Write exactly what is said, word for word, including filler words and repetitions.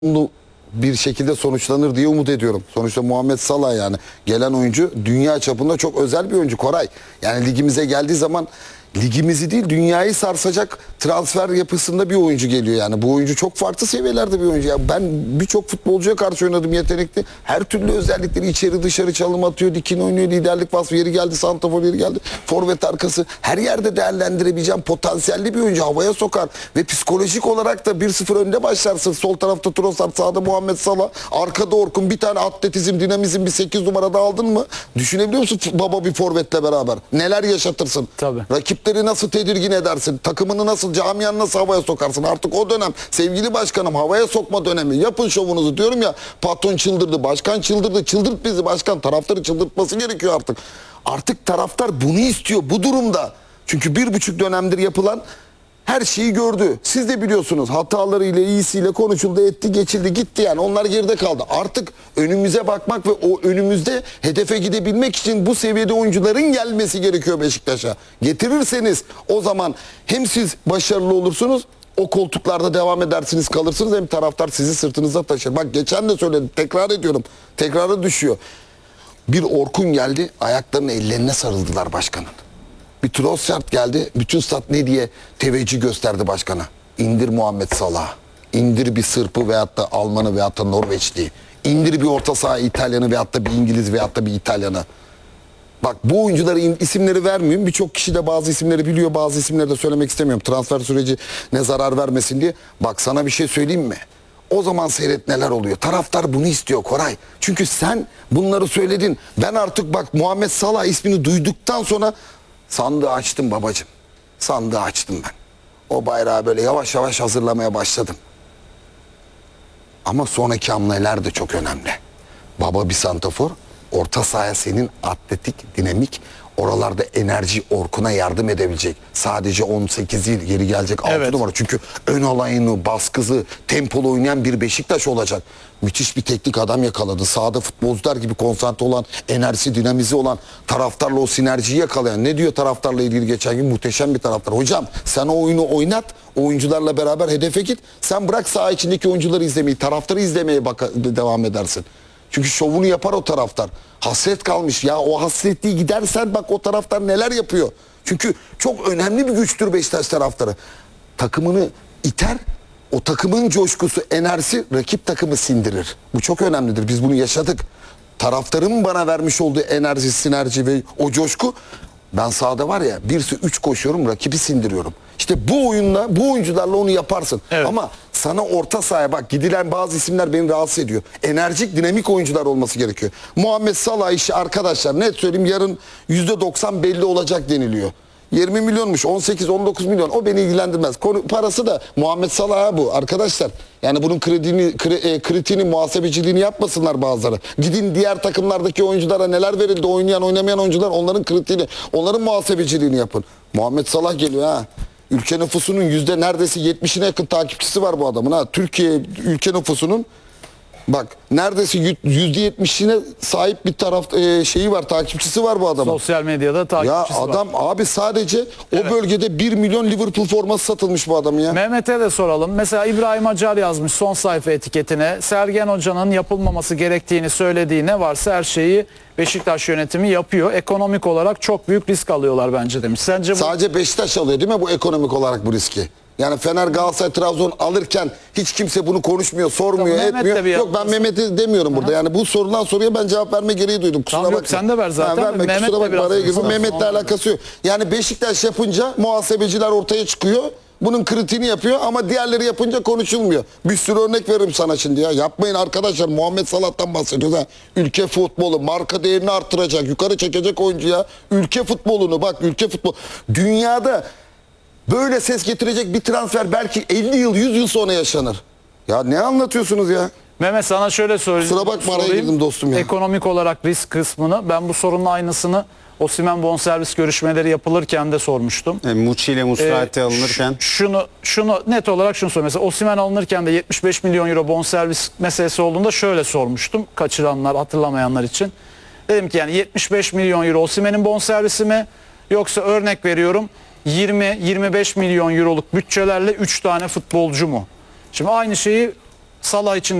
bir şekilde sonuçlanır diye umut ediyorum. Sonuçta Muhammed Salah yani gelen oyuncu dünya çapında çok özel bir oyuncu Koray. Yani ligimize geldiği zaman ligimizi değil dünyayı sarsacak transfer yapısında bir oyuncu geliyor yani. Bu oyuncu çok farklı seviyelerde bir oyuncu. Ya ben birçok futbolcuya karşı oynadım yetenekli. Her türlü özellikleri içeri dışarı çalım atıyor, dikin oynuyor, liderlik vasfı yeri geldi, santrafor yeri geldi, forvet arkası. Her yerde değerlendirebileceğim potansiyelli bir oyuncu, havaya sokar ve psikolojik olarak da bir sıfır önde başlarsın. Sol tarafta Trossard, sağda Muhammed Salah, arkada Orkun, bir tane atletizm, dinamizm, bir sekiz numarada aldın mı? Düşünebiliyor musun baba bir forvetle beraber? Neler yaşatırsın? Tabii. Rakipleri nasıl tedirgin edersin? Takımını nasıl, camianı nasıl havaya sokarsın? Artık o dönem sevgili başkanım, havaya sokma dönemi. Yapın şovunuzu diyorum ya. Patron çıldırdı, başkan çıldırdı. Çıldırt bizi başkan. Taraftarı çıldırtması gerekiyor artık. Artık taraftar bunu istiyor bu durumda. Çünkü bir buçuk dönemdir yapılan her şeyi gördü. Siz de biliyorsunuz, hatalarıyla iyisiyle konuşuldu, etti, geçildi, gitti yani. Onlar geride kaldı. Artık önümüze bakmak ve o önümüzde hedefe gidebilmek için bu seviyede oyuncuların gelmesi gerekiyor Beşiktaş'a. Getirirseniz o zaman hem siz başarılı olursunuz, o koltuklarda devam edersiniz, kalırsınız, hem taraftar sizi sırtınızda taşır. Bak geçen de söyledim, tekrar ediyorum. Tekrara düşüyor. Bir Orkun geldi, ayaklarını ellerine sarıldılar başkanın. Bir Trossard geldi. Bütün stat ne diye teveccüh gösterdi başkana? İndir Muhammed Salah. İndir bir Sırp'ı veyahut da Alman'ı veyahut da Norveçli'yi. İndir bir orta saha İtalyan'ı veyahut da bir İngiliz veyahut da bir İtalyan'ı. Bak bu oyunculara isimleri vermeyeyim. Birçok kişi de bazı isimleri biliyor. Bazı isimleri de söylemek istemiyorum. Transfer süreci ne zarar vermesin diye. Bak sana bir şey söyleyeyim mi? O zaman seyret neler oluyor. Taraftar bunu istiyor Koray. Çünkü sen bunları söyledin. Ben artık bak Muhammed Salah ismini duyduktan sonra sandığı açtım babacığım. Sandığı açtım ben. O bayrağı böyle yavaş yavaş hazırlamaya başladım. Ama sonraki hamleler de çok önemli. Baba bir santrafor, orta sahaya senin atletik, dinamik, oralarda enerji Orkun'a yardım edebilecek. Sadece on sekiz değil, geri gelecek altı Evet. numara. Çünkü ön alayını, baskısı, tempolu oynayan bir Beşiktaş olacak. Müthiş bir teknik adam yakaladı. Sahada futbolcular gibi konsantre olan, enerjisi, dinamizi olan, taraftarla o sinerjiyi yakalayan. Ne diyor taraftarla ilgili geçen gün? Muhteşem bir taraftar. Hocam sen o oyunu oynat, oyuncularla beraber hedefe git. Sen bırak saha içindeki oyuncuları izlemeyi, taraftarı izlemeye bak devam edersin. Çünkü şovunu yapar o taraftar. Hasret kalmış. Ya o hasretliği gidersen bak o taraftar neler yapıyor. Çünkü çok önemli bir güçtür Beşiktaş taraftarı. Takımını iter, o takımın coşkusu, enerjisi rakip takımı sindirir. Bu çok önemlidir. Biz bunu yaşadık. Taraftarın bana vermiş olduğu enerji, sinerji ve o coşku, ben sahada var ya birisi üç koşuyorum, rakibi sindiriyorum. İşte bu oyunla, bu oyuncularla onu yaparsın. Evet. Ama sana orta sahaya bak, gidilen bazı isimler beni rahatsız ediyor. Enerjik, dinamik oyuncular olması gerekiyor. Muhammed Salah işi arkadaşlar net söyleyeyim, yarın yüzde doksan belli olacak deniliyor. yirmi milyonmuş, on sekiz on dokuz milyon, o beni ilgilendirmez. Konu, parası da Muhammed Salah'a bu arkadaşlar. Yani bunun kredini, kre, e, kritiğini, muhasebeciliğini yapmasınlar bazıları. Gidin diğer takımlardaki oyunculara neler verildi, oynayan oynamayan oyuncular, onların kritiğini, onların muhasebeciliğini yapın. Muhammed Salah geliyor ha. Ülke nüfusunun yüzde neredeyse yetmişine yakın takipçisi var bu adamın ha. Türkiye ülke nüfusunun bak neredeyse yüzde yetmişine sahip bir taraf e, şeyi var, takipçisi var bu adamın. Sosyal medyada takipçisi Ya adam var. abi sadece Evet. o bölgede bir milyon Liverpool forması satılmış bu adamın ya. Mehmet'e de soralım. Mesela İbrahim Acar yazmış son sayfa etiketine. Sergen Hoca'nın yapılmaması gerektiğini söylediği ne varsa her şeyi Beşiktaş yönetimi yapıyor. Ekonomik olarak çok büyük risk alıyorlar bence demiş. Sence bu... Sadece Beşiktaş alıyor değil mi bu ekonomik olarak bu riski? Yani Fener, Galatasaray, Trabzon alırken hiç kimse bunu konuşmuyor, sormuyor, Tamam, Mehmet de etmiyor. bir Yok ben Mehmet'i demiyorum burada. Yani bu sorulan soruya ben cevap verme gereği duydum. Kusura Tamam, yok, bakma. sen de ver zaten. Ha, verme, Mehmet kusura de bakma biraz araya girdim. konuşsun. Mehmet'le Tamam. alakası yok. Yani Beşiktaş yapınca muhasebeciler ortaya çıkıyor. Bunun kritiğini yapıyor ama diğerleri yapınca konuşulmuyor. Bir sürü örnek veririm sana şimdi ya. Yapmayın arkadaşlar. Muhammed Salah'tan bahsediyoruz ha. Ülke futbolu marka değerini arttıracak, yukarı çekecek oyuncu ya. Ülke futbolunu bak, ülke futbol. Dünyada böyle ses getirecek bir transfer belki elli yıl, yüz yıl sonra yaşanır. Ya ne anlatıyorsunuz ya? Mehmet sana şöyle söyleyeyim. Kusura bakma, araya sorayım. girdim dostum ya. Ekonomik olarak risk kısmını ben bu sorunun aynısını Osimhen bonservis görüşmeleri yapılırken de sormuştum. E, Muçi ile Musrati Ee, alınırken ş- şunu şunu net olarak şunu söyleyeyim. Mesela Osimhen alınırken de yetmiş beş milyon euro bonservis meselesi olduğunda şöyle sormuştum. Kaçıranlar, hatırlamayanlar için. Dedim ki yani yetmiş beş milyon euro Osimhen'in bonservisi mi, yoksa örnek veriyorum yirmi yirmi beş milyon euroluk bütçelerle üç tane futbolcu mu? Şimdi aynı şeyi Salah için